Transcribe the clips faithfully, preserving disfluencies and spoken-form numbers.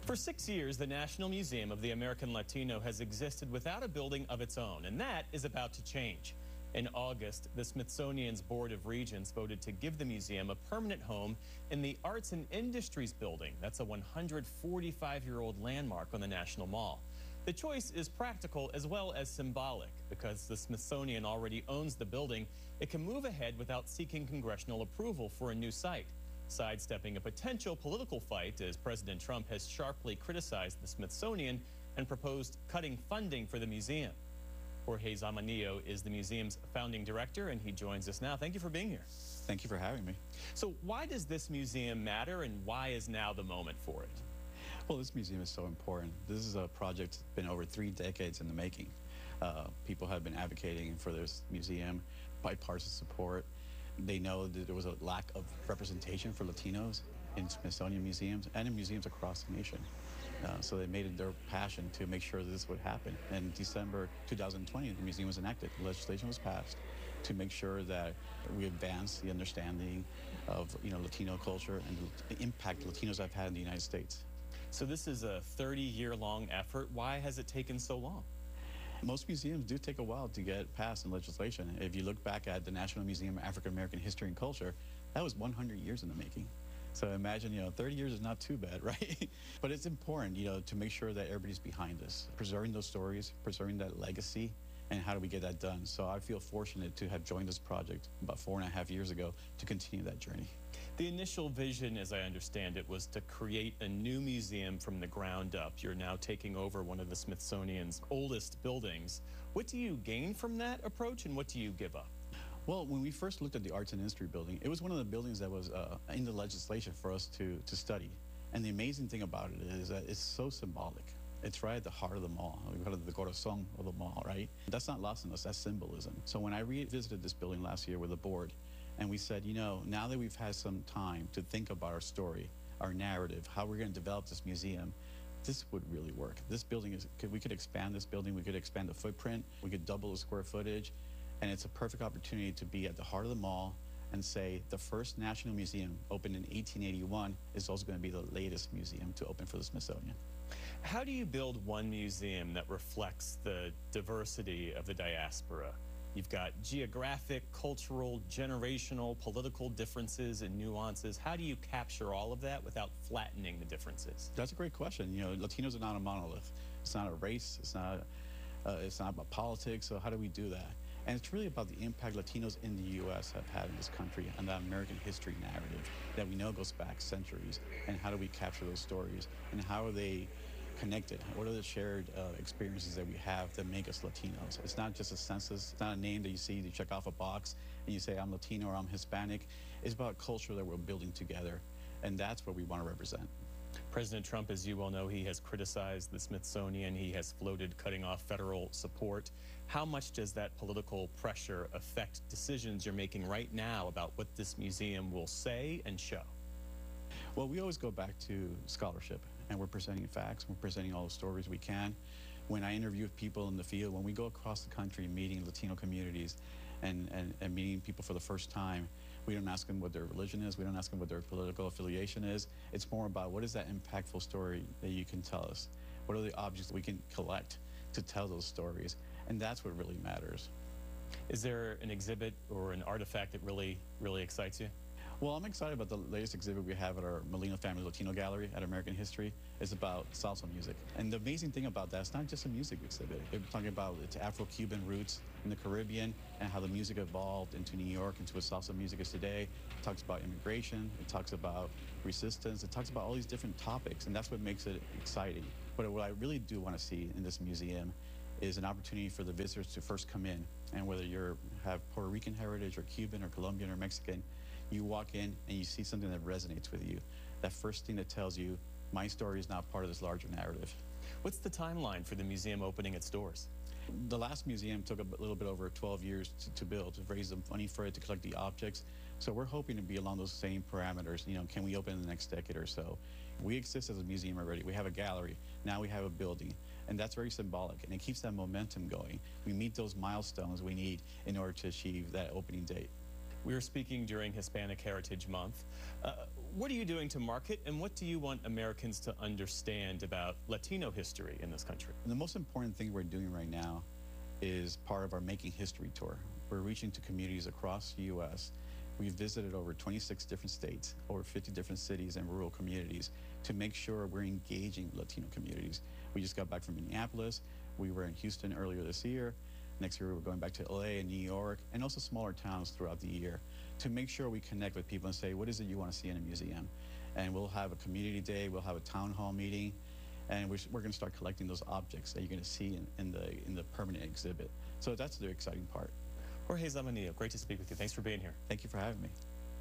For six years, the National Museum of the American Latino has existed without a building of its own, and that is about to change. In August, the Smithsonian's Board of Regents voted to give the museum a permanent home in the Arts and Industries building. That's a one hundred forty-five-year-old landmark on the National Mall. The choice is practical as well as symbolic. Because the Smithsonian already owns the building, it can move ahead without seeking congressional approval for a new site, sidestepping a potential political fight as President Trump has sharply criticized the Smithsonian and proposed cutting funding for the museum. Jorge Zamanillo is the museum's founding director, and he joins us now. Thank you for being here. Thank you for having me. So why does this museum matter, and why is now the moment for it? Well, this museum is so important. This is a project that's been over three decades in the making. Uh, people have been advocating for this museum, bipartisan support. They know that there was a lack of representation for Latinos in Smithsonian museums and in museums across the nation. Uh, so they made it their passion to make sure that this would happen. In December two thousand twenty, the museum was enacted. Legislation was passed to make sure that we advance the understanding of you know Latino culture and the impact Latinos have had in the United States. So this is a thirty-year-long effort. Why has it taken so long? Most museums do take a while to get passed in legislation. If you look back at the National Museum of African American History and Culture, that was one hundred years in the making. So imagine, you know, thirty years is not too bad, right? But it's important, you know, to make sure that everybody's behind us, preserving those stories, preserving that legacy, and how do we get that done? So I feel fortunate to have joined this project about four and a half years ago to continue that journey. The initial vision, as I understand it, was to create a new museum from the ground up. You're now taking over one of the Smithsonian's oldest buildings. What do you gain from that approach, and what do you give up? Well, when we first looked at the Arts and Industry building, it was one of the buildings that was uh, in the legislation for us to, to study. And the amazing thing about it is that it's so symbolic. It's right at the heart of the mall. We call it the corazón of the mall, right? That's not lost on us, that's symbolism. So when I revisited this building last year with the board, and we said, you know, now that we've had some time to think about our story, our narrative, how we're going to develop this museum, this would really work. This building is, we could expand this building, we could expand the footprint, we could double the square footage, and it's a perfect opportunity to be at the heart of the mall and say the first national museum opened in eighteen eighty-one is also going to be the latest museum to open for the Smithsonian. How do you build one museum that reflects the diversity of the diaspora? You've got geographic, cultural, generational, political differences and nuances. How do you capture all of that without flattening the differences? That's a great question. You know, Latinos are not a monolith. It's not a race. It's not, uh, it's not about politics. So how do we do that? And it's really about the impact Latinos in the U S have had in this country and that American history narrative that we know goes back centuries. And how do we capture those stories? And how are they connected? What are the shared uh, experiences that we have that make us Latinos? It's not just a census. It's not a name that you see, you check off a box, and you say, I'm Latino or I'm Hispanic. It's about culture that we're building together. And that's what we want to represent. President Trump, as you well know, he has criticized the Smithsonian. He has floated cutting off federal support. How much does that political pressure affect decisions you're making right now about what this museum will say and show? Well, we always go back to scholarship, and we're presenting facts. We're presenting all the stories we can. When I interview people in the field, when we go across the country meeting Latino communities and, and, and meeting people for the first time, we don't ask them what their religion is. We don't ask them what their political affiliation is. It's more about what is that impactful story that you can tell us? What are the objects that we can collect to tell those stories? And that's what really matters. Is there an exhibit or an artifact that really, really excites you? Well, I'm excited about the latest exhibit we have at our Molina Family Latino Gallery at American History. It's about salsa music. And the amazing thing about that, it's not just a music exhibit. We're talking about its Afro-Cuban roots in the Caribbean and how the music evolved into New York, into what salsa music is today. It talks about immigration. It talks about resistance. It talks about all these different topics, and that's what makes it exciting. But what I really do want to see in this museum is an opportunity for the visitors to first come in. And whether you have Puerto Rican heritage or Cuban or Colombian or Mexican, you walk in and you see something that resonates with you. That first thing that tells you, my story is not part of this larger narrative. What's the timeline for the museum opening its doors? The last museum took a little bit over twelve years to, to build, to raise the money for it, to collect the objects. So we're hoping to be along those same parameters. You know, can we open in the next decade or so? We exist as a museum already. We have a gallery. Now we have a building. And that's very symbolic, and it keeps that momentum going. We meet those milestones we need in order to achieve that opening date. We were speaking during Hispanic Heritage Month. Uh, what are you doing to market, and what do you want Americans to understand about Latino history in this country? And the most important thing we're doing right now is part of our Making History tour. We're reaching to communities across the U S We've visited over twenty-six different states, over fifty different cities and rural communities to make sure we're engaging Latino communities. We just got back from Minneapolis. We were in Houston earlier this year. Next year, we're going back to L A and New York, and also smaller towns throughout the year to make sure we connect with people and say, what is it you want to see in a museum? And we'll have a community day, we'll have a town hall meeting, and we're, we're going to start collecting those objects that you're going to see in, in, the, in the permanent exhibit. So that's the exciting part. Jorge Zamanillo, great to speak with you. Thanks for being here. Thank you for having me.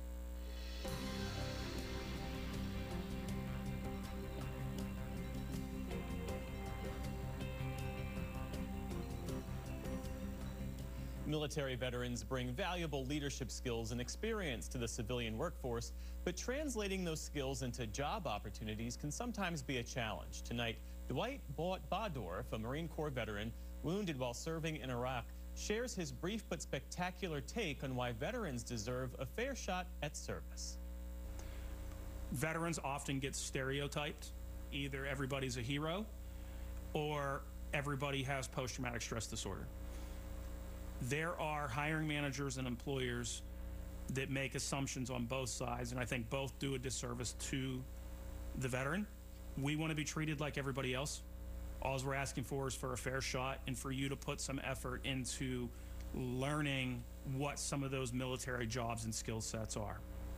Military veterans bring valuable leadership skills and experience to the civilian workforce, but translating those skills into job opportunities can sometimes be a challenge. Tonight, Dwight Bawdorf, a Marine Corps veteran wounded while serving in Iraq, shares his brief but spectacular take on why veterans deserve a fair shot at service. Veterans often get stereotyped. Either everybody's a hero or everybody has post-traumatic stress disorder. There are hiring managers and employers that make assumptions on both sides, and I think both do a disservice to the veteran. We want to be treated like everybody else. All we're asking for is for a fair shot and for you to put some effort into learning what some of those military jobs and skill sets are.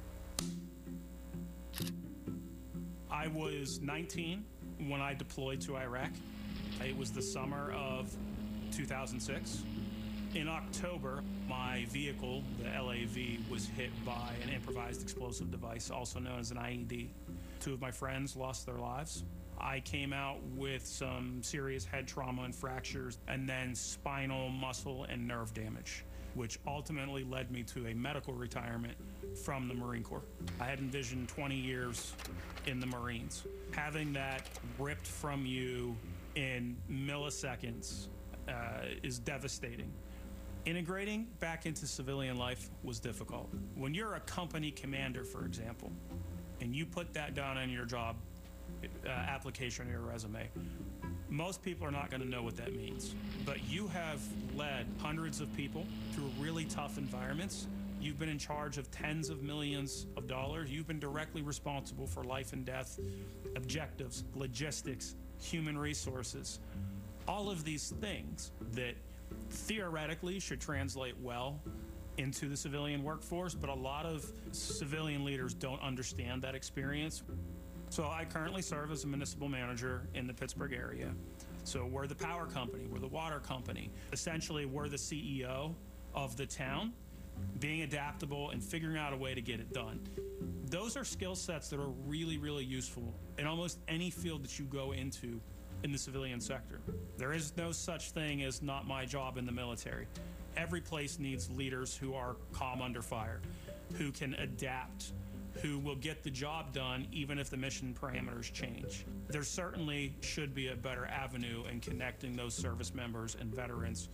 I was nineteen when I deployed to Iraq. It was the summer of two thousand six. In October, my vehicle, the L A V, was hit by an improvised explosive device, also known as an I E D. Two of my friends lost their lives. I came out with some serious head trauma and fractures, and then spinal, muscle, and nerve damage, which ultimately led me to a medical retirement from the Marine Corps. I had envisioned twenty years in the Marines. Having that ripped from you in milliseconds uh, is devastating. Integrating back into civilian life was difficult. When you're a company commander, for example, and you put that down on your job uh, application or your resume, most people are not going to know what that means. But you have led hundreds of people through really tough environments. You've been in charge of tens of millions of dollars. You've been directly responsible for life and death, objectives, logistics, human resources, all of these things that theoretically should translate well into the civilian workforce, but a lot of civilian leaders don't understand that experience. So I currently serve as a municipal manager in the Pittsburgh area. So we're the power company, we're the water company. Essentially, we're the C E O of the town, being adaptable and figuring out a way to get it done. Those are skill sets that are really, really useful in almost any field that you go into in the civilian sector. There is no such thing as not my job in the military. Every place needs leaders who are calm under fire, who can adapt, who will get the job done even if the mission parameters change. There certainly should be a better avenue in connecting those service members and veterans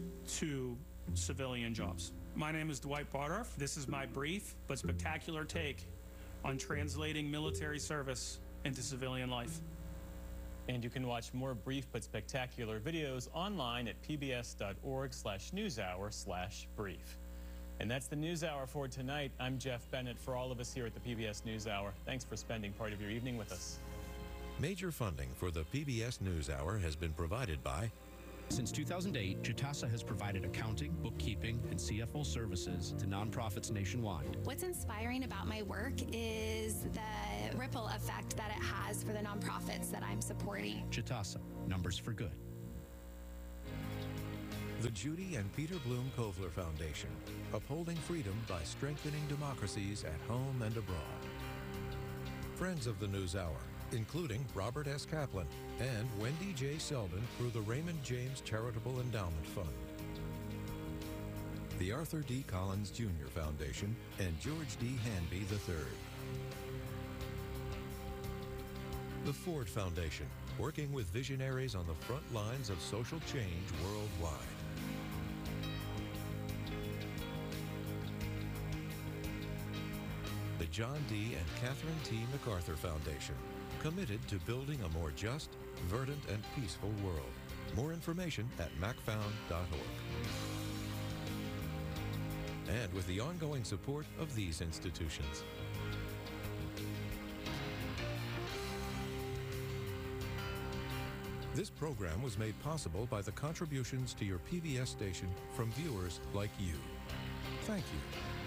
to civilian jobs. My name is Dwight Bawdorf. This is my brief but spectacular take on translating military service into civilian life. And you can watch more brief but spectacular videos online at pbs.org slash newshour slash brief. And that's the NewsHour for tonight. I'm Jeff Bennett. For all of us here at the P B S NewsHour, thanks for spending part of your evening with us. Major funding for the P B S NewsHour has been provided by... Since two thousand eight, Jitasa has provided accounting, bookkeeping, and C F O services to nonprofits nationwide. What's inspiring about my work is the ripple effect that it has for the nonprofits that I'm supporting. Jitasa, numbers for good. The Judy and Peter Bloom Kovler Foundation, upholding freedom by strengthening democracies at home and abroad. Friends of the NewsHour, including Robert S. Kaplan and Wendy J. Selden through the Raymond James Charitable Endowment Fund. The Arthur D. Collins Junior Foundation and George D. Hanby the third. The Ford Foundation, working with visionaries on the front lines of social change worldwide. The John D. and Catherine T. MacArthur Foundation, committed to building a more just, verdant, and peaceful world. More information at macfound dot org. And with the ongoing support of these institutions. This program was made possible by the contributions to your P B S station from viewers like you. Thank you.